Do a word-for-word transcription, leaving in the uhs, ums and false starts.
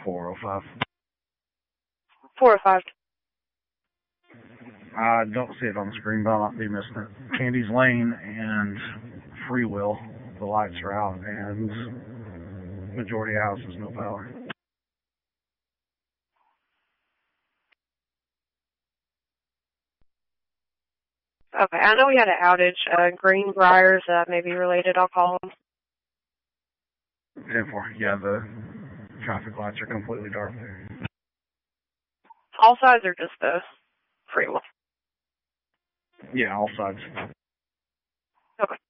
four oh five. four oh five. I don't see it on the screen, but I might be missing it. Candy's Lane and Free Will, the lights are out, and majority house is no power. Okay, I know we had an outage. Uh, Greenbriers uh, may be related. I'll call them. ten four, yeah, the traffic lights are completely dark there. All sides or just the Free Will? Yeah, all sides. Okay.